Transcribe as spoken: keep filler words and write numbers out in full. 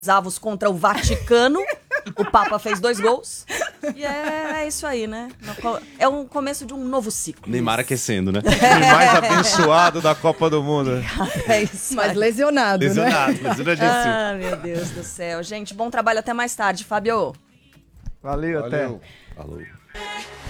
Avos contra o Vaticano. O Papa fez dois gols. E é, é isso aí, né? É um começo de um novo ciclo. Neymar aquecendo, né? O mais abençoado da Copa do Mundo. É isso. Mas lesionado, Lesionado, né? lesionadíssimo. Ah, meu Deus do céu. Gente, bom trabalho. Até mais tarde, Fábio. Valeu, até. Falou.